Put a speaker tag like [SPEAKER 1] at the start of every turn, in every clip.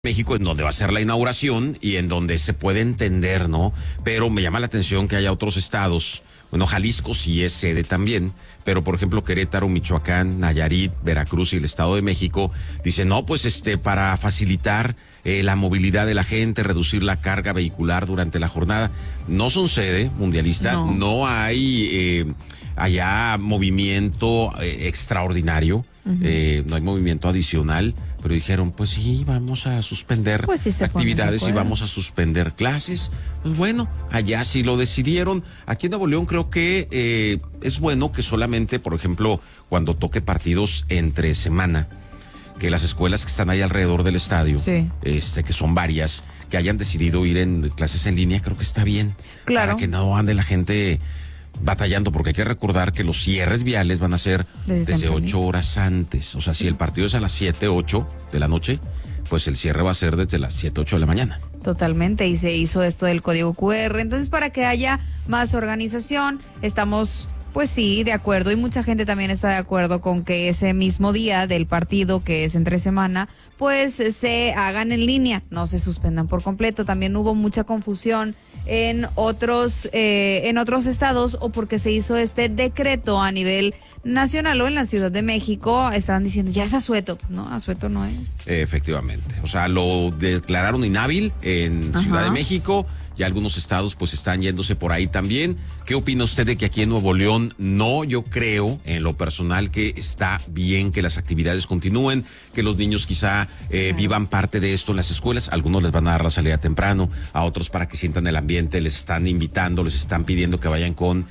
[SPEAKER 1] México, en donde va a ser la inauguración y en donde se puede entender, ¿no? Pero me llama la atención que haya otros estados. Bueno, Jalisco sí es sede también, pero por ejemplo Querétaro, Michoacán, Nayarit, Veracruz y el Estado de México dicen, no, pues para facilitar la movilidad de la gente, reducir la carga vehicular durante la jornada. No son sede mundialista, no hay allá movimiento extraordinario, no hay movimiento adicional, pero dijeron, pues sí, vamos a suspender actividades y vamos a suspender clases. Pues bueno, allá sí lo decidieron. Aquí en Nuevo León creo que es bueno que solamente, por ejemplo, cuando toque partidos entre semana, que las escuelas que están ahí alrededor del estadio, que son varias, que hayan decidido ir en clases en línea, creo que está bien.
[SPEAKER 2] Claro.
[SPEAKER 1] Para que no ande la gente batallando, porque hay que recordar que los cierres viales van a ser desde 8 horas antes. O sea, si el partido es a las 7, 8 de la noche, pues el cierre va a ser desde las 7, 8 de la mañana.
[SPEAKER 2] Totalmente, y se hizo esto del código QR. Entonces, para que haya más organización, estamos, pues sí, de acuerdo, y mucha gente también está de acuerdo con que ese mismo día del partido, que es entre semana, pues se hagan en línea, no se suspendan por completo. También hubo mucha confusión en otros estados, o porque se hizo este decreto a nivel nacional o en la Ciudad de México, estaban diciendo, ya es asueto. No, asueto no es.
[SPEAKER 1] Efectivamente, o sea, lo declararon inhábil en Ciudad de México. Ya algunos estados pues están yéndose por ahí también. ¿Qué opina usted de que aquí en Nuevo León no? Yo creo en lo personal que está bien que las actividades continúen, que los niños quizá vivan parte de esto en las escuelas. Algunos les van a dar la salida temprano, a otros para que sientan el ambiente, les están invitando, les están pidiendo que vayan con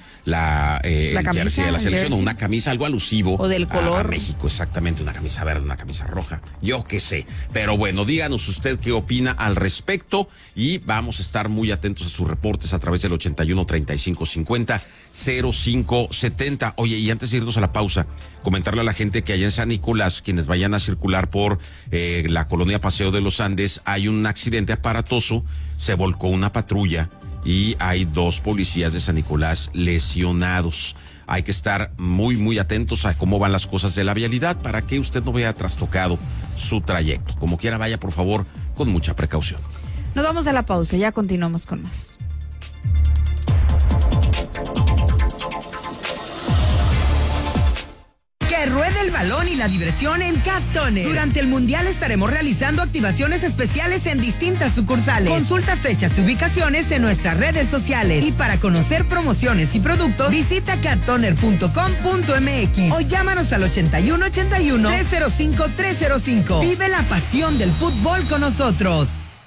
[SPEAKER 1] el jersey de la selección, o una camisa, algo alusivo
[SPEAKER 2] o del color
[SPEAKER 1] a México, exactamente, una camisa verde, una camisa roja, yo qué sé. Pero bueno, díganos usted qué opina al respecto y vamos a estar muy atentos a sus reportes a través del 81 35 50 05 70. Oye, y antes de irnos a la pausa, comentarle a la gente que allá en San Nicolás, quienes vayan a circular por la colonia Paseo de los Andes, hay un accidente aparatoso, se volcó una patrulla y hay 2 policías de San Nicolás lesionados. Hay que estar muy, muy atentos a cómo van las cosas de la vialidad para que usted no vea trastocado su trayecto. Como quiera, vaya por favor con mucha precaución.
[SPEAKER 2] Nos vamos a la pausa, ya continuamos con más.
[SPEAKER 3] Que ruede el balón y la diversión en Cat Toner. Durante el Mundial estaremos realizando activaciones especiales en distintas sucursales. Consulta fechas y ubicaciones en nuestras redes sociales. Y para conocer promociones y productos, visita cattoner.com.mx o llámanos al 8181-305-305. Vive la pasión del fútbol con nosotros.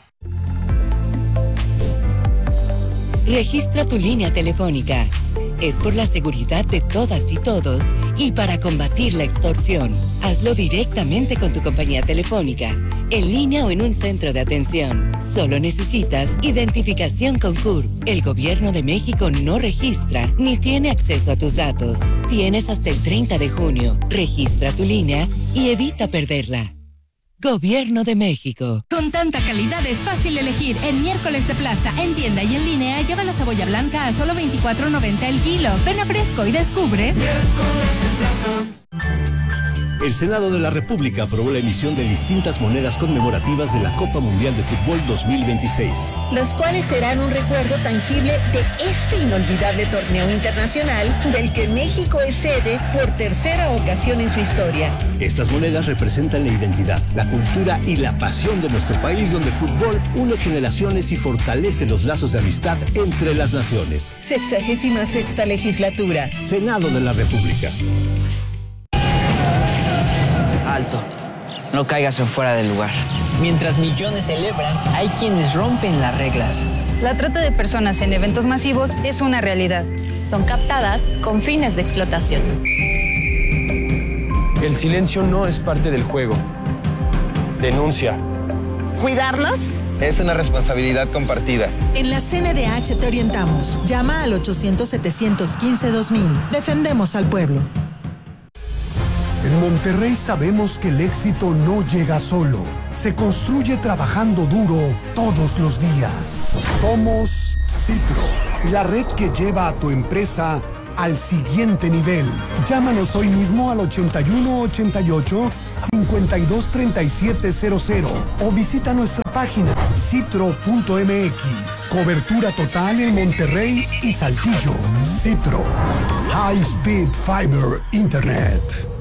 [SPEAKER 4] Registra tu línea telefónica. Es por la seguridad de todas y todos y para combatir la extorsión. Hazlo directamente con tu compañía telefónica, en línea o en un centro de atención. Solo necesitas identificación con CURP. El Gobierno de México no registra ni tiene acceso a tus datos. Tienes hasta el 30 de junio. Registra tu línea y evita perderla. Gobierno de México.
[SPEAKER 5] Con tanta calidad es fácil elegir. En Miércoles de Plaza, en tienda y en línea, lleva la cebolla blanca a solo $24.90 el kilo. Ven a Fresco y descubre.
[SPEAKER 6] Miércoles de Plaza. El Senado de la República aprobó la emisión de distintas monedas conmemorativas de la Copa Mundial de Fútbol 2026.
[SPEAKER 7] Los cuales serán un recuerdo tangible de este inolvidable torneo internacional del que México es sede por tercera ocasión en su historia.
[SPEAKER 6] Estas monedas representan la identidad, la cultura y la pasión de nuestro país, donde el fútbol une generaciones y fortalece los lazos de amistad entre las naciones.
[SPEAKER 7] 66ª legislatura.
[SPEAKER 6] Senado de la República.
[SPEAKER 8] Alto, no caigas en fuera del lugar. Mientras millones celebran, hay quienes rompen las reglas.
[SPEAKER 9] La trata de personas en eventos masivos es una realidad.
[SPEAKER 10] Son captadas con fines de explotación.
[SPEAKER 11] El silencio no es parte del juego. Denuncia.
[SPEAKER 12] ¿Cuidarnos?
[SPEAKER 13] Es una responsabilidad compartida.
[SPEAKER 14] En la CNDH te orientamos. Llama al 800-715-2000. Defendemos al pueblo.
[SPEAKER 15] En Monterrey sabemos que el éxito no llega solo. Se construye trabajando duro todos los días. Somos Citro, la red que lleva a tu empresa al siguiente nivel. Llámanos hoy mismo al 8188-523700 o visita nuestra página citro.mx. Cobertura total en Monterrey y Saltillo. Citro. High Speed Fiber Internet.